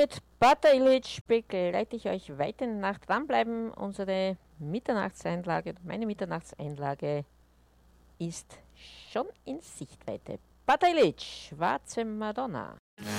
mit Butter Illich begleite ich euch weiter in die Nacht. Dranbleiben, unsere Mitternachtseinlage, meine Mitternachtseinlage ist schon in Sichtweite. Butter Illich, schwarze Madonna.